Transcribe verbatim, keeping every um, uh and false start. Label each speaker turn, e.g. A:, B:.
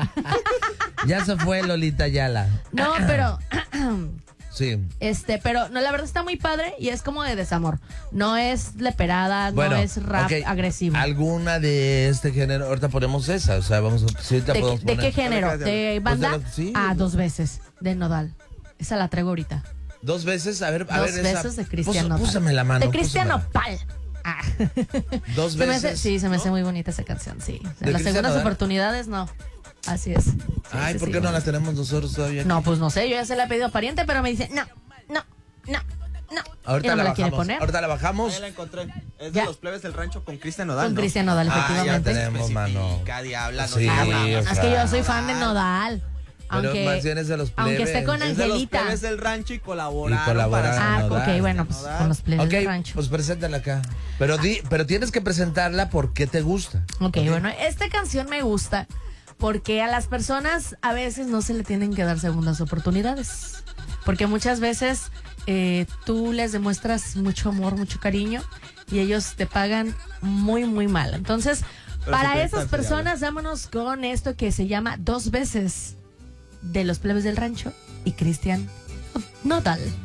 A: Ya se fue Lolita Ayala.
B: No, pero...
A: Sí.
B: Este, pero no, la verdad está muy padre y es como de desamor. No es leperada,
A: Bueno,
B: no es rap
A: okay.
B: agresivo.
A: ¿Alguna de este género? Ahorita ponemos esa, o sea, vamos a... Sí,
B: ¿De,
A: podemos
B: ¿De
A: poner.
B: qué género? ¿De banda?
A: Pues de los, sí.
B: Ah, dos veces, de Nodal. Esa la traigo ahorita.
A: Dos veces, a ver, a
B: dos
A: ver
B: veces
A: esa.
B: de Cristian Nodal.
A: Púsame la mano.
B: De Cristian
A: púsamela.
B: Nopal. Ah.
A: Dos
B: Se me
A: veces.
B: hace, sí, se me
A: ¿no?
B: hace muy bonita esa canción, sí.
A: ¿De
B: Las
A: Cristian
B: segundas
A: Nodal?
B: oportunidades, no. Así es. Sí,
A: Ay,
B: sí,
A: ¿por
B: sí,
A: qué no
B: bueno.
A: la tenemos nosotros todavía aquí?
B: No, pues no sé, yo ya se la he pedido a pariente, pero me dice, no, no, no, no.
A: Ahorita
B: Y no
A: la
B: me la quiere
A: bajamos.
B: poner.
A: Ahorita la bajamos.
C: Ya la encontré. Es
B: Ya.
C: de los plebes del rancho con Cristian Nodal.
B: Con
C: ¿no?
B: Cristian Nodal,
A: Ah,
B: efectivamente.
A: ya tenemos, mano.
C: Especifica, diabla, no
A: Sí,
C: diabla.
A: o
B: Es
A: sea,
B: que yo soy fan de Nodal.
A: Pero
B: Aunque,
A: más bien es de los plebes.
B: aunque esté con
C: Es de los
B: Angelita.
C: plebes del rancho y colaboraron.
A: Y colaboraron.
C: para
B: Ah,
C: hacer-
A: Nodal.
B: ok, bueno, pues
C: Nodal.
B: con los plebes
A: Ok,
B: del rancho.
A: pues preséntala acá. Pero, di, pero tienes que presentarla porque te gusta.
B: Ok, bueno, esta canción me gusta porque a las personas a veces no se le tienen que dar segundas oportunidades. Porque muchas veces eh, tú les demuestras mucho amor, mucho cariño y ellos te pagan muy, muy mal. Entonces,
C: Pero
B: para
C: siempre
B: esas
C: están
B: personas, vámonos con esto que se llama Dos veces de los plebes del rancho y Cristian Nodal.